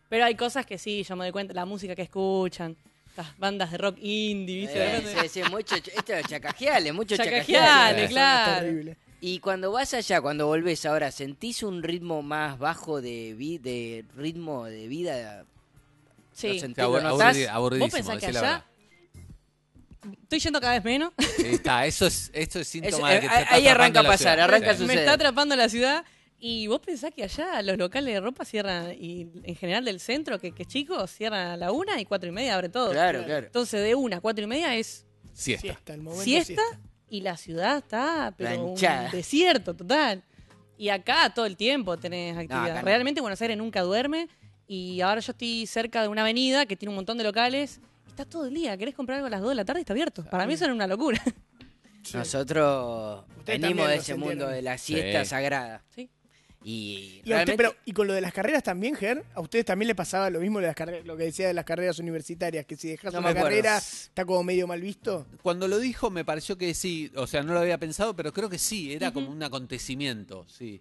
Pero hay cosas que sí, yo me doy cuenta, la música que escuchan, las bandas de rock indie, ¿viste? Sí, mucho, esto es chacajeales, mucho Chacajeales, claro. Terrible. Y cuando vas allá, cuando volvés ahora, ¿sentís un ritmo más bajo de ritmo de vida? Sí. ¿Lo sentís, lo notás? ¿Vos Aburridísimo, pensás que decí la allá verdad. estoy yendo cada vez menos? Está, esto es síntoma de que te está ahí arranca a atrapando la pasar, ciudad. arranca a Sí. suceder. Me está atrapando la ciudad. Y vos pensás que allá los locales de ropa cierran, y en general del centro, que es chico, cierran a la 1 y 4:30 abre todo. Claro, claro. Entonces de 1 a 4:30 es Siesta. El momento siesta y la ciudad está pero un Planchada. desierto total. Y acá todo el tiempo tenés actividad. acá no. Realmente Buenos Aires nunca duerme. Y ahora yo estoy cerca de una avenida que tiene un montón de locales. Y está todo el día. ¿Querés comprar algo a las 2 de la tarde? Está abierto. Para mí eso era una locura. Nosotros Ustedes venimos también de lo ese sintieron. mundo de la siesta Sí. sagrada. Sí. Y Y, a usted, realmente... y con lo de las carreras también, Ger, ¿a ustedes también le pasaba lo mismo de las carreras, lo que decía de las carreras universitarias? Que si dejas No una me acuerdo. carrera, está como medio mal visto. Cuando lo dijo me pareció que sí, o sea, no lo había pensado, pero creo que sí, era como un acontecimiento, sí.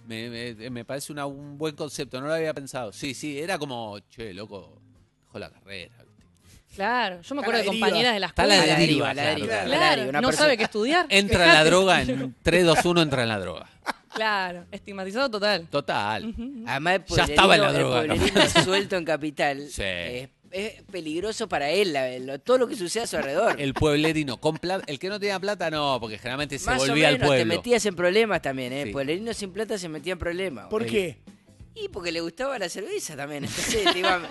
Me parece un buen concepto, no lo había pensado. Sí, era como, che, loco, dejó la carrera. ¿viste? Claro. Yo me acuerdo de Está a la compañeras de la Está a escuela. la A la deriva, deriva, a la claro, deriva. claro. a la Claro, deriva. Una no persona- sabe qué estudiar. Entra en la droga, en 3, 2, 1 entra en la droga. Claro, estigmatizado total. Total. Además, el Ya estaba en la pueblerino- droga, el ¿no? pueblerino suelto en Capital Sí. es peligroso para él, todo lo que sucede a su alrededor. El pueblerino con plata, el que no tenía plata no, porque generalmente se Más o volvía al menos te pueblo. metías en problemas también, ¿eh? Sí. El pueblerino sin plata se metía en problemas. ¿Por qué? Y porque le gustaba la cerveza también. Entonces,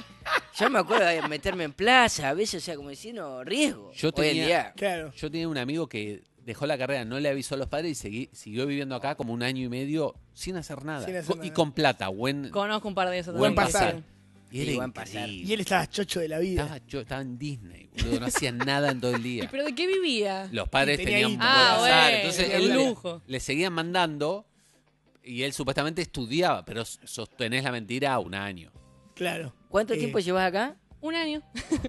yo me acuerdo de meterme en plaza, a veces, o sea, como diciendo, riesgo. Yo Hoy en tenía- día. Claro. Yo tenía un amigo que dejó la carrera, no le avisó a los padres y siguió viviendo acá como 1 año y medio sin hacer nada. Sin hacer Y nada. con plata, buen Conozco un par de esos Buen también. pasar. Sí. Y era Sí, buen pasar. increíble. Y él estaba chocho de la vida. Estaba en Disney, boludo, no hacía nada en todo el día. ¿Pero de qué vivía? Los padres Y tenía tenían guita. buen Ah, pasar, bueno, entonces tenía él un lujo. le seguían mandando y él supuestamente estudiaba, pero sostenés la mentira 1 año. Claro. ¿Cuánto tiempo llevas acá? 1 año.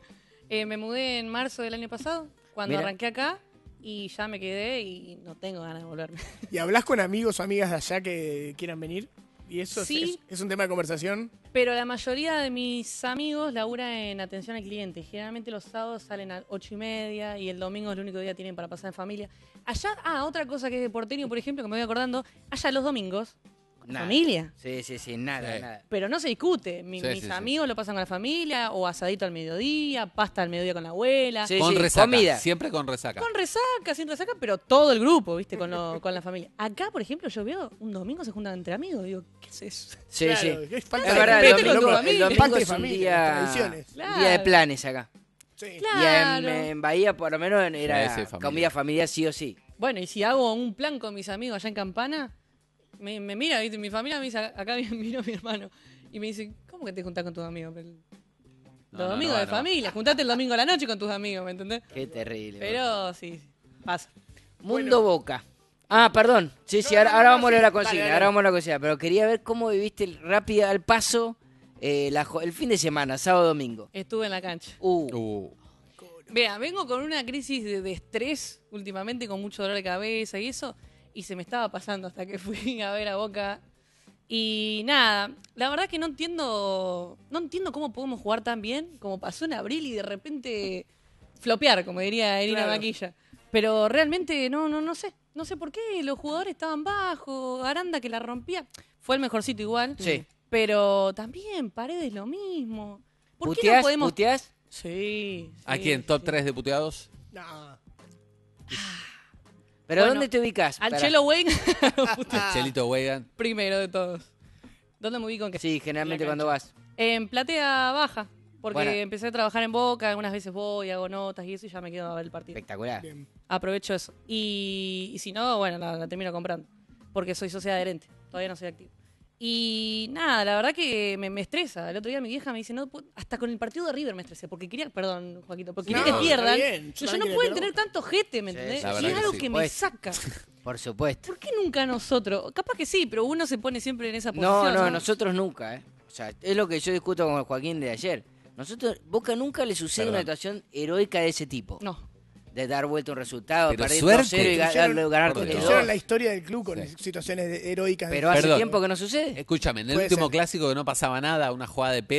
Me mudé en marzo del año pasado, cuando Mira. arranqué acá, y ya me quedé y no tengo ganas de volverme. ¿Y hablas con amigos o amigas de allá que quieran venir? ¿Y eso Sí. es un tema de conversación? Pero la mayoría de mis amigos laburan en atención al cliente. Generalmente los sábados salen a 8:30 y el domingo es el único día que tienen para pasar en familia. Allá, otra cosa que es de porteño, por ejemplo, que me voy acordando, allá los domingos, con Nada. familia. Sí, nada, Sí. nada. Pero no se discute. Mis Sí. amigos lo pasan con la familia, o asadito al mediodía, pasta al mediodía con la abuela. Sí, Con sí, resaca, comida. siempre con resaca. Con resaca, sin resaca, pero todo el grupo, ¿viste? Con la familia. Acá, por ejemplo, yo veo un domingo se juntan entre amigos. Digo, ¿qué es eso? Sí, Claro, sí. es falta Es de verdad, respeto, con tu loco. familia. el domingo Falta de es un familia, día, tradiciones. un día de planes acá. Sí. Claro. Y en Bahía, por lo menos, era Sí, familia. comida familiar sí o sí. Bueno, y si hago un plan con mis amigos allá en Campana, me mira, ¿viste? Mi familia me dice, acá vino mi hermano. Y me dice, ¿cómo que te juntás con tus amigos? Los domingos de no. familia, juntate el domingo a la noche con tus amigos, ¿me entendés? Qué terrible. Pero sí, pasa. Mundo Boca. Ah, perdón. Sí, No, ahora no, vamos a sí. la consigna. Dale, dale. Ahora vamos a la consigna. Pero quería ver cómo viviste rápido al paso el fin de semana, sábado, domingo. Estuve en la cancha. Vea, vengo con una crisis de estrés últimamente, con mucho dolor de cabeza y eso, y se me estaba pasando hasta que fui a ver a Boca. Y nada, la verdad que no entiendo cómo podemos jugar tan bien como pasó en abril y de repente flopear, como diría Irina Claro. Maquilla. Pero realmente no sé. No sé por qué, los jugadores estaban bajos, Aranda que la rompía, fue el mejorcito igual. Sí. Pero también Paredes lo mismo. ¿Por qué no ¿Puteás? podemos...? ¿Puteás? Sí. ¿A sí, quién? ¿Top sí. 3 de puteados? No. ¿Pero Bueno, dónde te ubicás? Al Pará. Chelo Wayne, Chelito Weigand. primero de todos. ¿Dónde me ubico en qué? Sí, generalmente En la cuando cancha. vas. En platea baja, porque Bueno. empecé a trabajar en Boca, algunas veces voy, hago notas y eso, y ya me quedo a ver el partido. Espectacular. Bien. Aprovecho eso. Y si no, bueno, la termino comprando, porque soy socia adherente, todavía no soy activo. Y nada, la verdad que me estresa. El otro día mi vieja me dice, no, hasta con el partido de River me estresé, porque quería, perdón, Joaquito, porque No, quería que pierdan. está bien. Yo También no quería pueden que tener tanto jete, ¿me Sí, entendés? la Y verdad es que algo sí. que me Pues, saca. Por supuesto. ¿Por qué nunca nosotros? Capaz que sí, pero uno se pone siempre en esa No, posición. nosotros nunca, ¿eh? O sea, es lo que yo discuto con Joaquín de ayer. Nosotros, Boca nunca le sucede Perdón. una situación heroica de ese tipo. No. De dar vuelta un resultado, Pero perder suerte. 2-0 y ganar Por 3-2. Dios. Hicieron la historia del club con Sí. situaciones heroicas. Pero hace Perdón. tiempo que no sucede. Escúchame, en el Puede último ser. clásico que no pasaba nada, una jugada de